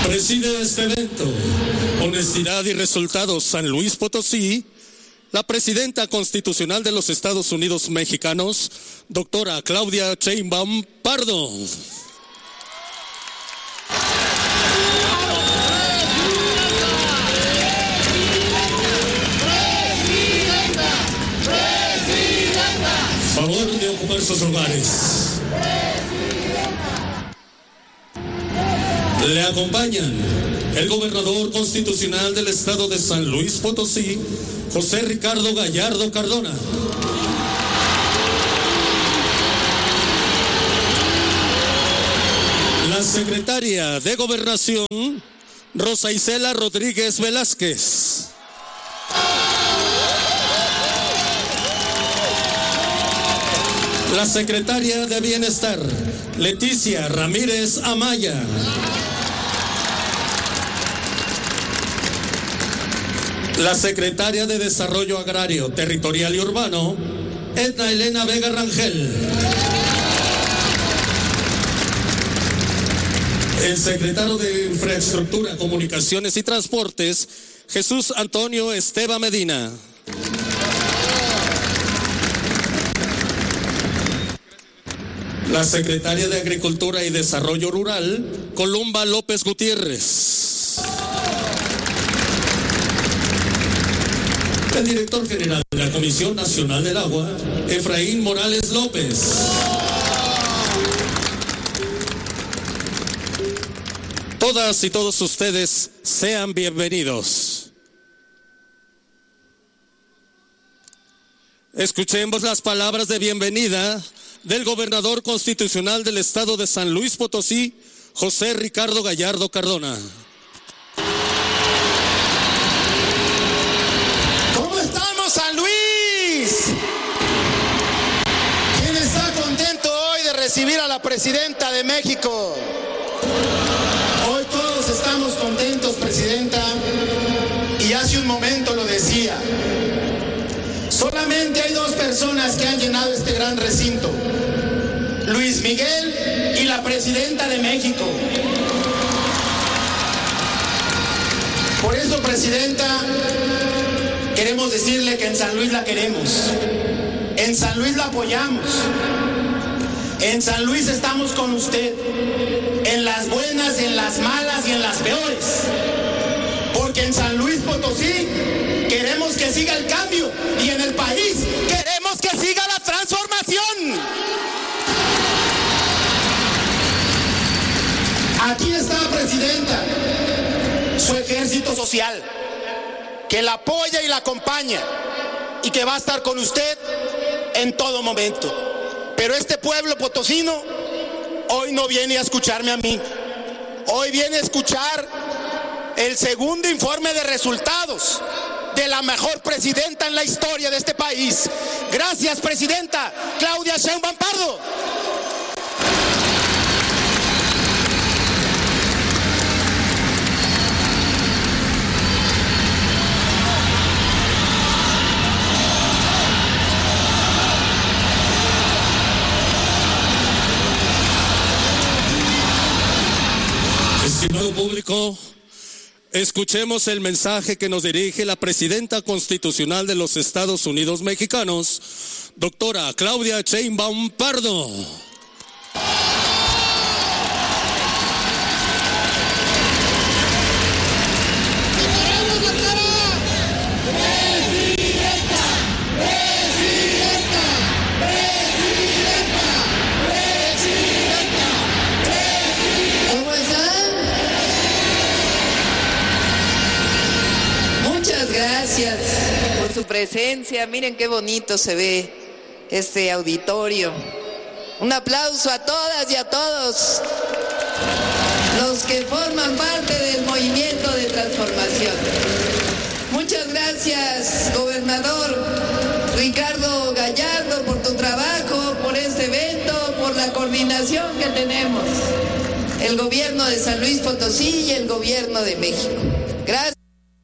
Preside este evento, Honestidad y Resultados San Luis Potosí, la presidenta constitucional de los Estados Unidos Mexicanos, doctora Claudia Sheinbaum Pardo. Favor de ocupar sus lugares. Le acompañan el gobernador constitucional del estado de San Luis Potosí, José Ricardo Gallardo Cardona. La secretaria de Gobernación, Rosa Isela Rodríguez Velázquez. La secretaria de Bienestar, Leticia Ramírez Amaya. La secretaria de Desarrollo Agrario, Territorial y Urbano, Edna Elena Vega Rangel. El secretario de Infraestructura, Comunicaciones y Transportes, Jesús Antonio Esteva Medina. La secretaria de Agricultura y Desarrollo Rural, Columba López Gutiérrez. El director general de la Comisión Nacional del Agua, Efraín Morales López. Todas y todos ustedes sean bienvenidos. Escuchemos las palabras de bienvenida del gobernador constitucional del estado de San Luis Potosí, José Ricardo Gallardo Cardona. ¿Cómo estamos, San Luis? ¿Quién está contento hoy de recibir a la presidenta de México? Hoy todos estamos contentos, presidenta, y hace un momento lo decía. Solamente hay dos personas que han llenado este gran recinto: Luis Miguel y la presidenta de México. Por eso, presidenta, queremos decirle que en San Luis la queremos, en San Luis la apoyamos, en San Luis estamos con usted, en las buenas, en las malas y en las peores, porque en San Luis Potosí queremos que siga el cambio y en el país queremos que siga la transformación. Aquí está, presidenta, su ejército social, que la apoya y la acompaña y que va a estar con usted en todo momento. Pero este pueblo potosino hoy no viene a escucharme a mí, hoy viene a escuchar el segundo informe de resultados de la mejor presidenta en la historia de este país. Gracias, presidenta Claudia Sheinbaum Pardo. Estimado público, escuchemos el mensaje que nos dirige la presidenta constitucional de los Estados Unidos Mexicanos, doctora Claudia Sheinbaum Pardo. Gracias por su presencia. Miren qué bonito se ve este auditorio. Un aplauso a todas y a todos los que forman parte del movimiento de transformación. Muchas gracias, gobernador Ricardo Gallardo, por tu trabajo, por este evento, por la coordinación que tenemos, el gobierno de San Luis Potosí y el gobierno de México. Gracias.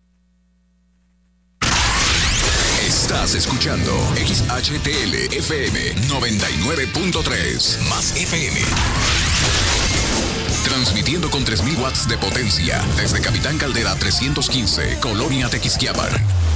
Estás escuchando XHTL FM 99.3 más FM. Transmitiendo con 3000 watts de potencia desde Capitán Caldera 315, Colonia Tequisquiapan.